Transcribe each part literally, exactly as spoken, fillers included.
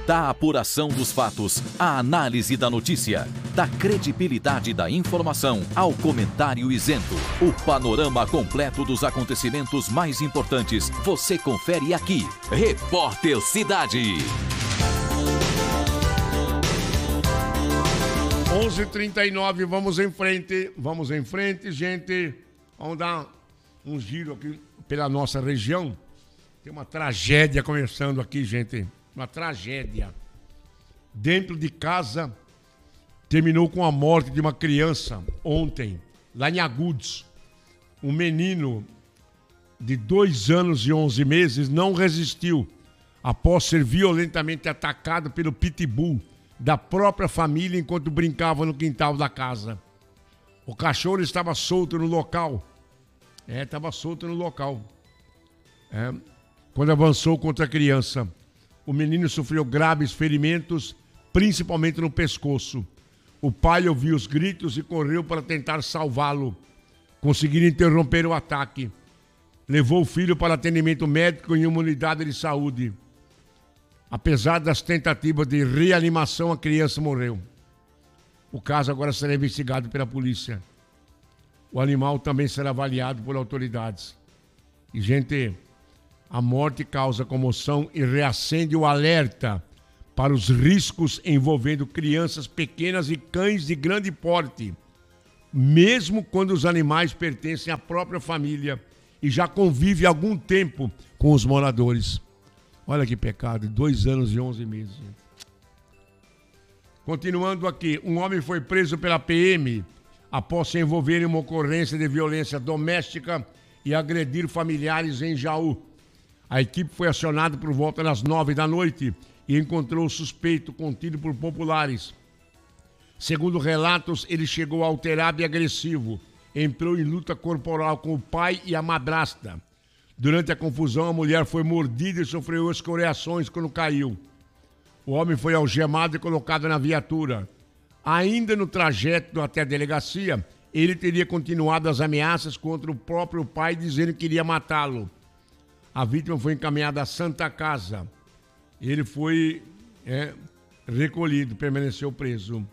Da apuração dos fatos, à análise da notícia, da credibilidade da informação ao comentário isento. O panorama completo dos acontecimentos mais importantes você confere aqui. Repórter Cidade. onze e trinta e nove, vamos em frente, vamos em frente, gente. Vamos dar um giro aqui pela nossa região. Tem uma tragédia começando aqui, gente. Uma tragédia. Dentro de casa, terminou com a morte de uma criança ontem, lá em Agudos. Um menino de dois anos e onze meses não resistiu após ser violentamente atacado pelo pitbull da própria família enquanto brincava no quintal da casa. O cachorro estava solto no local. É, estava solto no local. É, quando avançou contra a criança. O menino sofreu graves ferimentos, principalmente no pescoço. O pai ouviu os gritos e correu para tentar salvá-lo. Conseguiram interromper o ataque. Levou o filho para atendimento médico em uma unidade de saúde. Apesar das tentativas de reanimação, a criança morreu. O caso agora será investigado pela polícia. O animal também será avaliado por autoridades. E, gente, a morte causa comoção e reacende o alerta para os riscos envolvendo crianças pequenas e cães de grande porte, mesmo quando os animais pertencem à própria família e já convivem há algum tempo com os moradores. Olha que pecado, dois anos e onze meses. Continuando aqui, um homem foi preso pela P M após se envolver em uma ocorrência de violência doméstica e agredir familiares em Jaú. A equipe foi acionada por volta das nove da noite e encontrou o suspeito contido por populares. Segundo relatos, ele chegou alterado e agressivo. Entrou em luta corporal com o pai e a madrasta. Durante a confusão, a mulher foi mordida e sofreu escoriações quando caiu. O homem foi algemado e colocado na viatura. Ainda no trajeto até a delegacia, ele teria continuado as ameaças contra o próprio pai, dizendo que iria matá-lo. A vítima foi encaminhada à Santa Casa. Ele foi é, recolhido, permaneceu preso.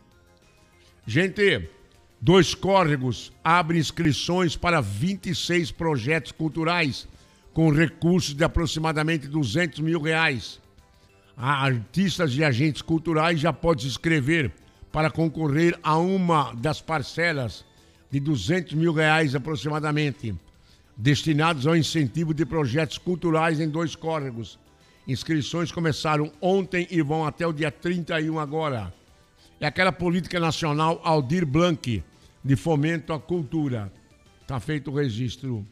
Gente, dois córregos abrem inscrições para vinte e seis projetos culturais com recursos de aproximadamente duzentos mil reais. Artistas e agentes culturais já podem se inscrever para concorrer a uma das parcelas de duzentos mil reais aproximadamente, destinados ao incentivo de projetos culturais em dois córregos. Inscrições começaram ontem e vão até o dia trinta e um agora. É aquela política nacional Aldir Blanc, de fomento à cultura. Está feito o registro.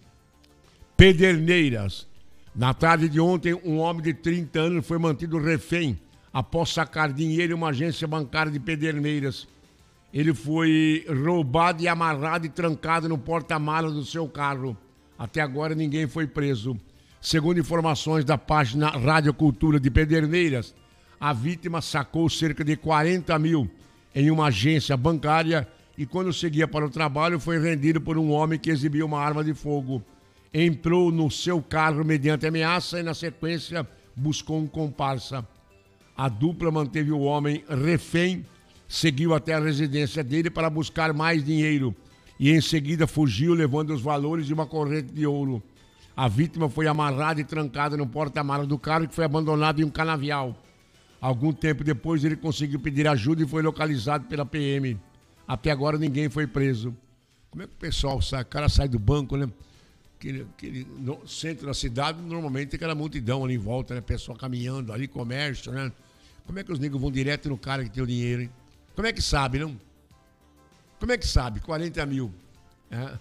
Pederneiras. Na tarde de ontem, um homem de trinta anos foi mantido refém após sacar dinheiro em uma agência bancária de Pederneiras. Ele foi roubado e amarrado e trancado no porta-malas do seu carro. Até agora ninguém foi preso. Segundo informações da página Rádio Cultura de Pederneiras, a vítima sacou cerca de quarenta mil em uma agência bancária e quando seguia para o trabalho foi rendido por um homem que exibia uma arma de fogo. Entrou no seu carro mediante ameaça e, na sequência, buscou um comparsa. A dupla manteve o homem refém, seguiu até a residência dele para buscar mais dinheiro e, em seguida, fugiu levando os valores de uma corrente de ouro. A vítima foi amarrada e trancada no porta-malas do carro que foi abandonado em um canavial. Algum tempo depois, ele conseguiu pedir ajuda e foi localizado pela P M. Até agora, ninguém foi preso. Como é que o pessoal sai? O cara sai do banco, né? Aquele, aquele no centro da cidade, normalmente tem aquela multidão ali em volta, né? Pessoal caminhando ali, comércio, né? Como é que os negros vão direto no cara que tem o dinheiro, hein? Como é que sabe, não? Como é que sabe? quarenta mil. É.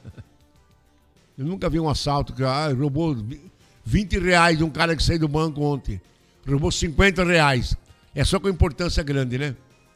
Eu nunca vi um assalto que ah, roubou vinte reais de um cara que saiu do banco ontem. Roubou cinquenta reais. É só com importância grande, né?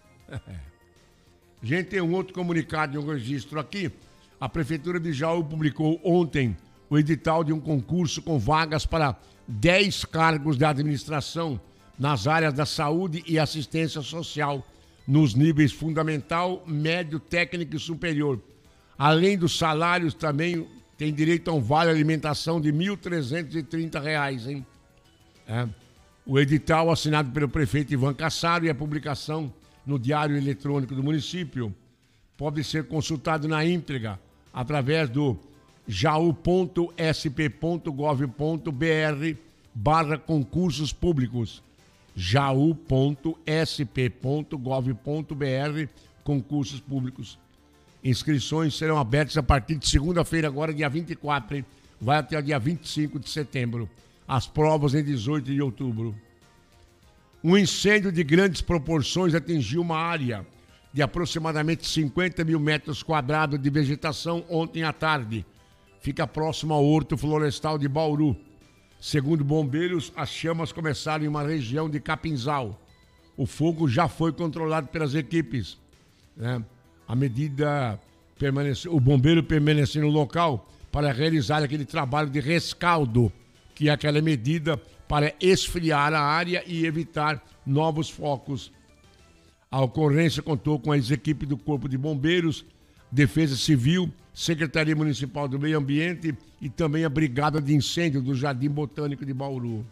Gente, tem um outro comunicado de um registro aqui. A Prefeitura de Jaú publicou ontem o edital de um concurso com vagas para dez cargos de administração nas áreas da saúde e assistência social, nos níveis fundamental, médio, técnico e superior. Além dos salários, também tem direito a um vale alimentação de mil trezentos e trinta reais, hein? É. O edital, assinado pelo prefeito Ivan Cassaro, e a publicação no Diário Eletrônico do município pode ser consultado na íntegra através do jau ponto s p ponto gov ponto b r barra concursos públicos. jau ponto s p ponto gov ponto b r concursos públicos. Inscrições serão abertas a partir de segunda-feira, agora dia vinte e quatro, hein? Vai até o dia vinte e cinco de setembro. As provas em dezoito de outubro. Um incêndio de grandes proporções atingiu uma área de aproximadamente cinquenta mil metros quadrados de vegetação ontem à tarde. Fica próximo ao Horto Florestal de Bauru. Segundo bombeiros, as chamas começaram em uma região de Capinzal. O fogo já foi controlado pelas equipes, né? A medida permaneceu, o bombeiro permaneceu no local para realizar aquele trabalho de rescaldo, que é aquela medida para esfriar a área e evitar novos focos. A ocorrência contou com as equipes do Corpo de Bombeiros, Defesa Civil, Secretaria Municipal do Meio Ambiente e também a Brigada de Incêndio do Jardim Botânico de Bauru.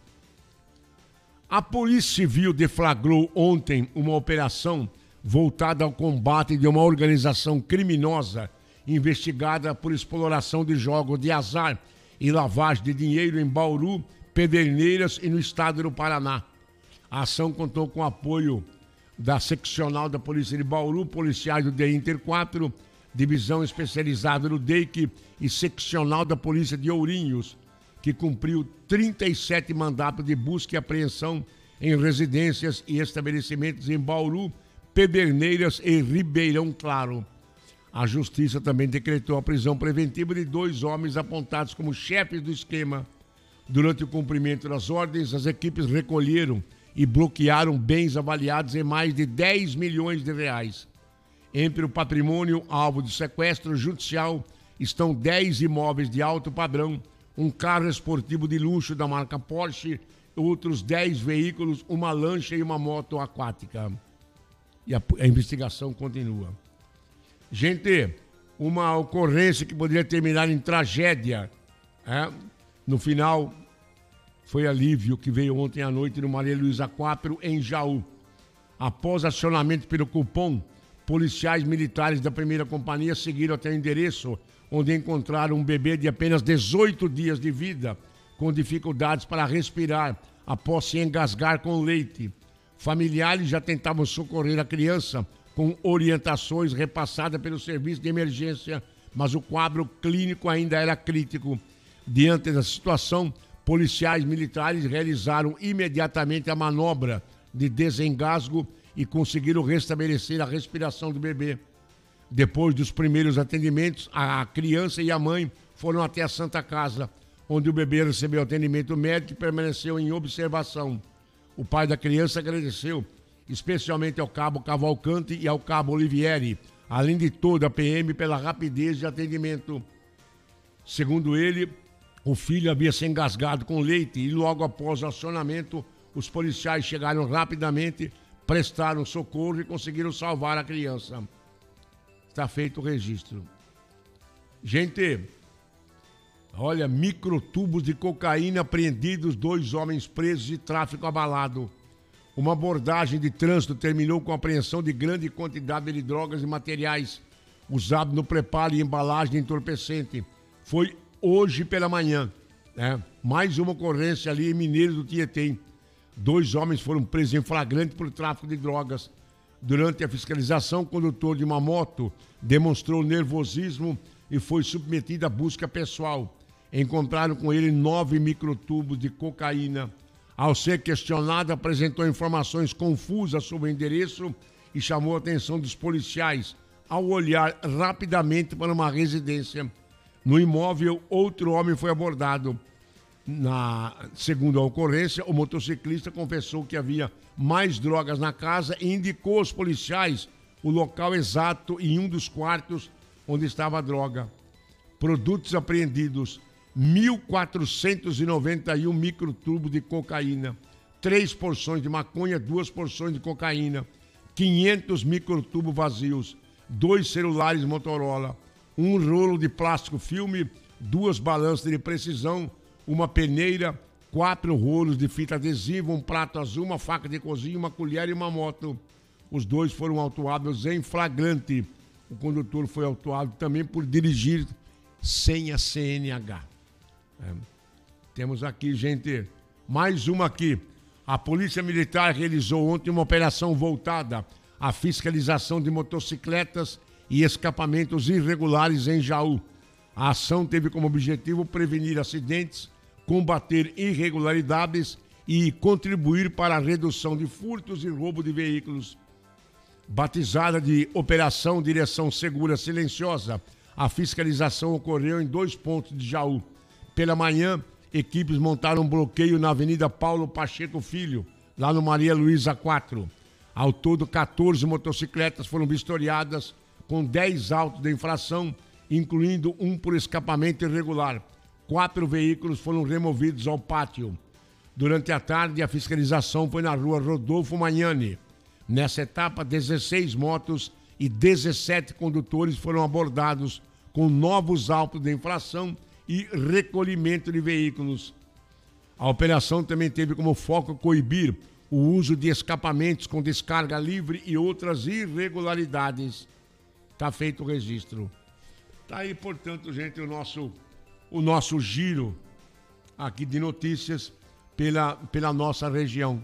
A Polícia Civil deflagrou ontem uma operação voltada ao combate de uma organização criminosa investigada por exploração de jogos de azar e lavagem de dinheiro em Bauru, Pederneiras e no estado do Paraná. A ação contou com o apoio da seccional da Polícia de Bauru, policiais do D Inter quatro, divisão especializada do D E I C e seccional da Polícia de Ourinhos, que cumpriu trinta e sete mandatos de busca e apreensão em residências e estabelecimentos em Bauru, Pederneiras e Ribeirão Claro. A Justiça também decretou a prisão preventiva de dois homens apontados como chefes do esquema. Durante o cumprimento das ordens, as equipes recolheram e bloquearam bens avaliados em mais de dez milhões de reais. Entre o patrimônio alvo de sequestro judicial estão dez imóveis de alto padrão, um carro esportivo de luxo da marca Porsche, outros dez veículos, uma lancha e uma moto aquática. E a, a investigação continua. Gente, uma ocorrência que poderia terminar em tragédia, é? No final, foi alívio que veio ontem à noite no Maria Luísa quatro, em Jaú. Após acionamento pelo Cupom, policiais militares da primeira companhia seguiram até o endereço, onde encontraram um bebê de apenas dezoito dias de vida, com dificuldades para respirar, após se engasgar com leite. Familiares já tentavam socorrer a criança com orientações repassadas pelo serviço de emergência, mas o quadro clínico ainda era crítico. Diante da situação, policiais militares realizaram imediatamente a manobra de desengasgo e conseguiram restabelecer a respiração do bebê. Depois dos primeiros atendimentos, a criança e a mãe foram até a Santa Casa, onde o bebê recebeu atendimento médico e permaneceu em observação. O pai da criança agradeceu, especialmente ao cabo Cavalcante e ao cabo Olivieri, além de toda a P M pela rapidez de atendimento. Segundo ele, o filho havia se engasgado com leite e logo após o acionamento, os policiais chegaram rapidamente, prestaram socorro e conseguiram salvar a criança. Está feito o registro. Gente, olha, microtubos de cocaína apreendidos, dois homens presos e tráfico abalado. Uma abordagem de trânsito terminou com a apreensão de grande quantidade de drogas e materiais usados no preparo e embalagem de entorpecente. Foi hoje pela manhã, né? Mais uma ocorrência ali em Mineiros do Tietê. Dois homens foram presos em flagrante por tráfico de drogas. Durante a fiscalização, o condutor de uma moto demonstrou nervosismo e foi submetido à busca pessoal. Encontraram com ele nove microtubos de cocaína. Ao ser questionado, apresentou informações confusas sobre o endereço e chamou a atenção dos policiais ao olhar rapidamente para uma residência. No imóvel, outro homem foi abordado. Na, segundo a ocorrência, o motociclista confessou que havia mais drogas na casa e indicou aos policiais o local exato em um dos quartos onde estava a droga. Produtos apreendidos: mil quatrocentos e noventa e um microtubos de cocaína, três porções de maconha, duas porções de cocaína, quinhentos microtubos vazios, dois celulares Motorola, um rolo de plástico filme, duas balanças de precisão, uma peneira, quatro rolos de fita adesiva, um prato azul, uma faca de cozinha, uma colher e uma moto. Os dois foram autuados em flagrante. O condutor foi autuado também por dirigir sem a C N H. É. Temos aqui, gente, mais uma aqui. A Polícia Militar realizou ontem uma operação voltada à fiscalização de motocicletas e escapamentos irregulares em Jaú. A ação teve como objetivo prevenir acidentes, combater irregularidades e contribuir para a redução de furtos e roubo de veículos. Batizada de Operação Direção Segura Silenciosa, a fiscalização ocorreu em dois pontos de Jaú. Pela manhã, equipes montaram um bloqueio na Avenida Paulo Pacheco Filho, lá no Maria Luísa quatro. Ao todo, quatorze motocicletas foram vistoriadas com dez autos de infração, incluindo um por escapamento irregular. Quatro veículos foram removidos ao pátio. Durante a tarde, a fiscalização foi na rua Rodolfo Magnani. Nessa etapa, dezesseis motos e dezessete condutores foram abordados com novos autos de infração e recolhimento de veículos. A operação também teve como foco coibir o uso de escapamentos com descarga livre e outras irregularidades. Está feito o registro. Está aí, portanto, gente, o nosso, o nosso giro aqui de notícias pela, pela nossa região.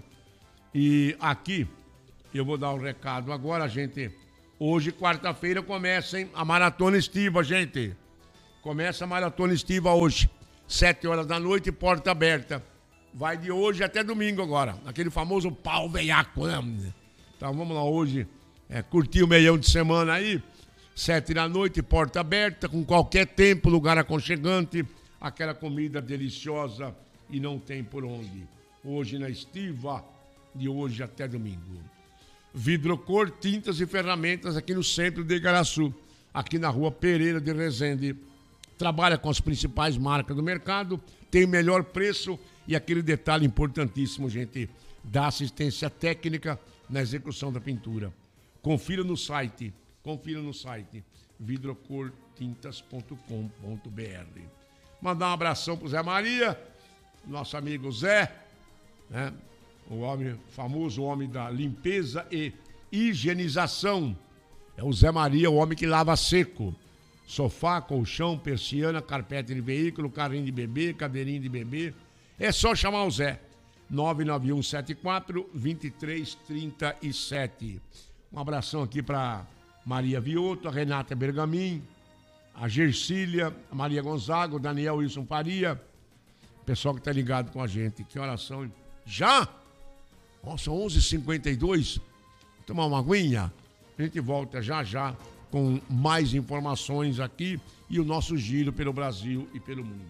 E aqui, eu vou dar um recado agora, gente. Hoje, quarta-feira, começa, hein, a Maratona Estiva, gente. Começa a Maratona Estiva hoje, sete horas da noite, porta aberta. Vai de hoje até domingo agora, aquele famoso pau veiaco, né? Então vamos lá hoje, é, curtir o meião de semana aí, sete da noite, porta aberta, com qualquer tempo, lugar aconchegante, aquela comida deliciosa e não tem por onde. Hoje na Estiva, de hoje até domingo. Vidrocor, tintas e ferramentas aqui no centro de Igaraçu, aqui na rua Pereira de Resende. Trabalha com as principais marcas do mercado, tem o melhor preço e aquele detalhe importantíssimo, gente, dá assistência técnica na execução da pintura. Confira no site, confira no site vidrocor tintas ponto com ponto b r. Mandar um abração pro Zé Maria, nosso amigo Zé, né? O homem famoso, o homem da limpeza e higienização. É o Zé Maria, o homem que lava seco. Sofá, colchão, persiana, carpete de veículo, carrinho de bebê, cadeirinho de bebê. É só chamar o Zé. nove nove um sete quatro, dois três três sete. Um abração aqui para Maria Vioto, a Renata Bergamin, a Gersília, a Maria Gonzaga, o Daniel Wilson Faria. Pessoal que tá ligado com a gente. Que oração. Já? Nossa, onze e cinquenta e dois. Tomar uma aguinha. A gente volta já já com mais informações aqui e o nosso giro pelo Brasil e pelo mundo.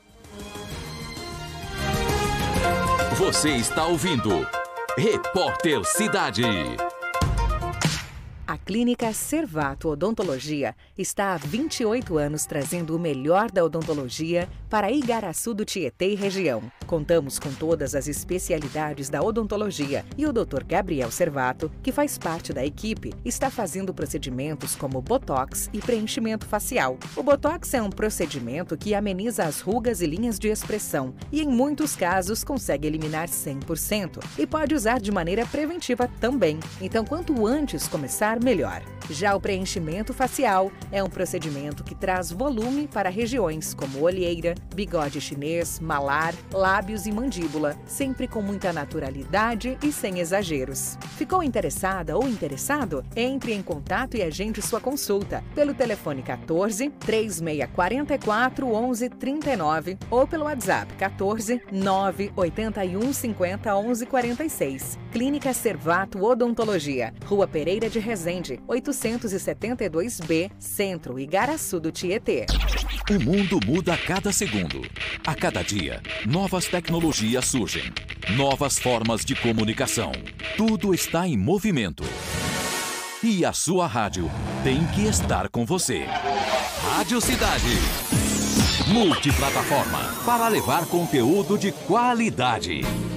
Você está ouvindo Repórter Cidade. A Clínica Servato Odontologia está há vinte e oito anos trazendo o melhor da odontologia para Igaraçu do Tietê e região. Contamos com todas as especialidades da odontologia e o doutor Gabriel Servato, que faz parte da equipe, está fazendo procedimentos como botox e preenchimento facial. O botox é um procedimento que ameniza as rugas e linhas de expressão e, em muitos casos, consegue eliminar cem por cento e pode usar de maneira preventiva também. Então, quanto antes começar, melhor. Já o preenchimento facial é um procedimento que traz volume para regiões como olheira, bigode chinês, malar, lábios e mandíbula, sempre com muita naturalidade e sem exageros. Ficou interessada ou interessado? Entre em contato e agende sua consulta pelo telefone quatorze, três seis quatro quatro, onze trinta e nove ou pelo WhatsApp quatorze, nove oito um cinquenta, onze quarenta e seis. Clínica Servato Odontologia, Rua Pereira de Resende, oitocentos e setenta e dois B, Centro, Igaraçu do Tietê. O mundo muda a cada segundo. A cada dia, novas tecnologias surgem. Novas formas de comunicação. Tudo está em movimento. E a sua rádio tem que estar com você. Rádio Cidade. Multiplataforma para levar conteúdo de qualidade.